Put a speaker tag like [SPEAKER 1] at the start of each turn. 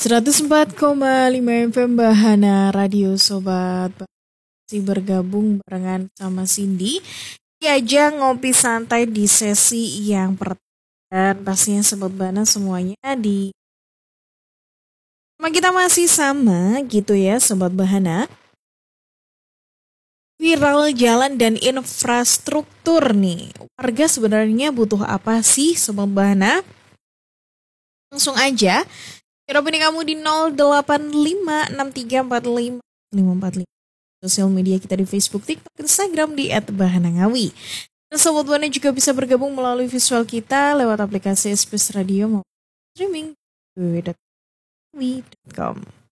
[SPEAKER 1] 104,5 FM Bahana Radio Sobat. Masih bergabung barengan sama Cindy di ajang ngopi santai di sesi yang pertama. Dan pastinya Sobat Bahana semuanya di sama kita masih sama gitu ya Sobat Bahana. Viral jalan dan infrastruktur nih. Warga sebenarnya butuh apa sih Sobat Bahana? Langsung aja hubungi kamu di 085634554545. Sosial media kita di Facebook, TikTok, Instagram di @bahanangawi. Dan Sobat Bahana juga bisa bergabung melalui visual kita lewat aplikasi SBS Radio maupun streaming www.bahanangawi.com.